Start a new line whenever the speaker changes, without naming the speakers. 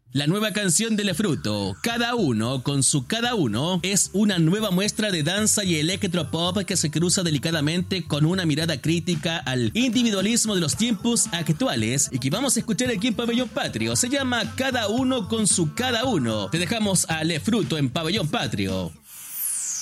La nueva canción de Le Fruto, Cada Uno con su Cada Uno, es una nueva muestra de danza y electropop que se cruza delicadamente con una mirada crítica al individualismo de los tiempos actuales y que vamos a escuchar aquí en Pabellón Patrio. Se llama Cada Uno con su Cada Uno. Te dejamos a Le Fruto en Pabellón Patrio.